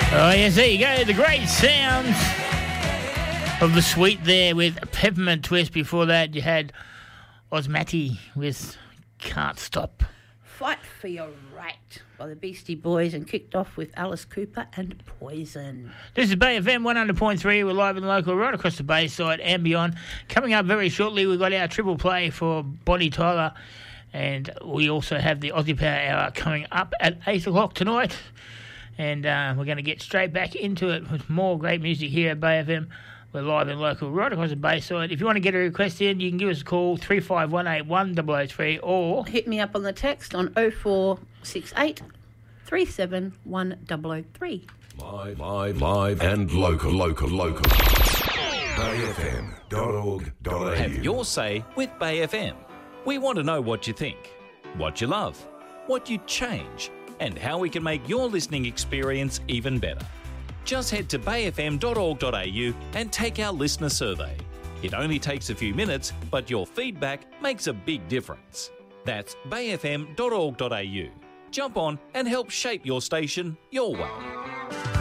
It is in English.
Oh, yes, there you go. The great sounds of The Sweet there with Peppermint Twist. Before that, you had Osmati with Can't Stop. Fight for Your Right by the Beastie Boys, and kicked off with Alice Cooper and Poison. This is Bay FM 100.3. We're live and local right across the Bayside and beyond. Coming up very shortly, we've got our triple play for Bonnie Tyler, and we also have the Aussie Power Hour coming up at 8 o'clock tonight. And we're going to get straight back into it with more great music here at Bay FM. We're live and local right across the Bayside. If you want to get a request in, you can give us a call, 3518 1003, or hit me up on the text on 0468 371003. Live and local. BayFM.org.au. Have your say with Bay FM. We want to know what you think, what you love, what you'd change, and how we can make your listening experience even better. Just head to bayfm.org.au and take our listener survey. It only takes a few minutes, but your feedback makes a big difference. That's bayfm.org.au. Jump on and help shape your station your way.